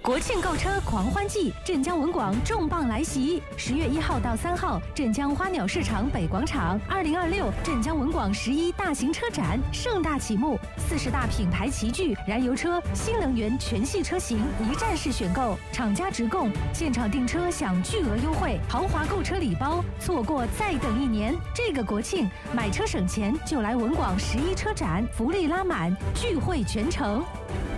国庆购车狂欢季，镇江文广重磅来袭！10月1号到3号，镇江花鸟市场北广场，2026镇江文广11大型车展盛大启幕，40大品牌齐聚，燃油车、新能源全系车型一站式选购，厂家直供，现场订车享巨额优惠，豪华购车礼包，错过再等1年。这个国庆买车省钱，就来文广11车展，福利拉满，聚会全城。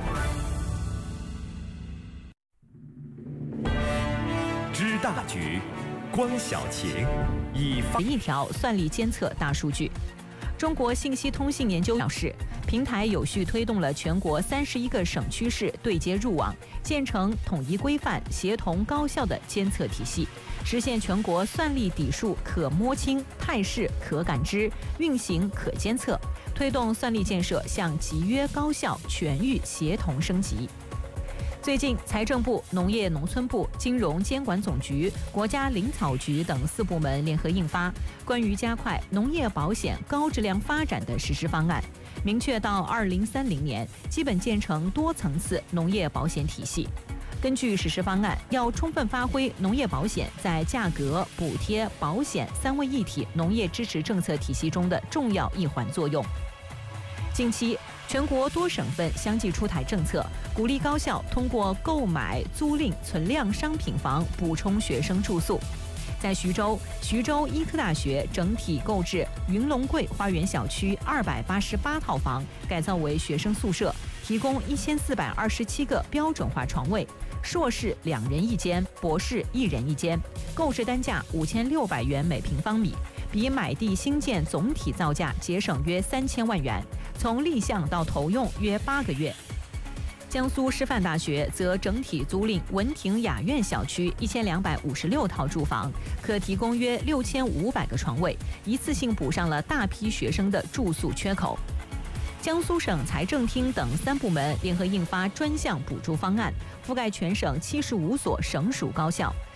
知大局，观小情， 一条算力监测大数据。中国信息通信研究表示，平台有序推动了全国31个省区市对接入网，建成统一规范、协同高效的监测体系，实现全国算力底数可摸清、态势可感知、运行可监测，推动算力建设向集约、高效、全域、协同升级。最近，财政部、农业农村部、金融监管总局、国家林草局等4部门联合印发《关于加快农业保险高质量发展的实施方案》，明确到2030年基本建成多层次农业保险体系。根据实施方案，要充分发挥农业保险在价格、补贴、保险3位一体农业支持政策体系中的重要一环作用。近期，全国多省份相继出台政策，鼓励高校通过购买、租赁存量商品房补充学生住宿。在徐州医科大学整体购置云龙桂花园小区288套房，改造为学生宿舍，提供1427个标准化床位，硕士2人1间，博士1人1间，购置单价5600元每平方米，比买地新建总体造价节省约3000万元，从立项到投用约8个月。江苏师范大学则整体租赁文亭雅苑小区1256套住房，可提供约6500个床位，一次性补上了大批学生的住宿缺口。江苏省财政厅等3部门联合印发专项补助方案，覆盖全省75所省属高校。